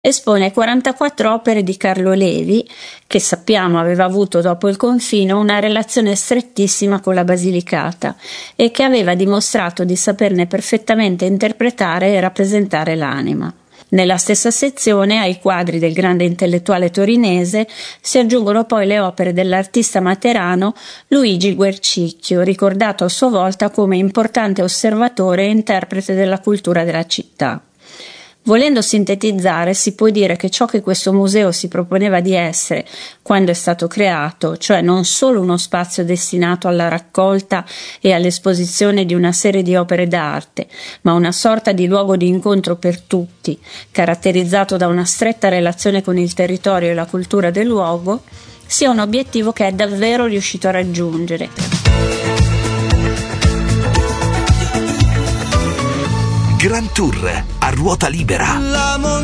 Espone 44 opere di Carlo Levi, che sappiamo aveva avuto dopo il confino una relazione strettissima con la Basilicata e che aveva dimostrato di saperne perfettamente interpretare e rappresentare l'anima. Nella stessa sezione ai quadri del grande intellettuale torinese si aggiungono poi le opere dell'artista materano Luigi Guercicchio, ricordato a sua volta come importante osservatore e interprete della cultura della città. Volendo sintetizzare, si può dire che ciò che questo museo si proponeva di essere quando è stato creato, cioè non solo uno spazio destinato alla raccolta e all'esposizione di una serie di opere d'arte, ma una sorta di luogo di incontro per tutti, caratterizzato da una stretta relazione con il territorio e la cultura del luogo, sia un obiettivo che è davvero riuscito a raggiungere. Grand Tour a ruota libera.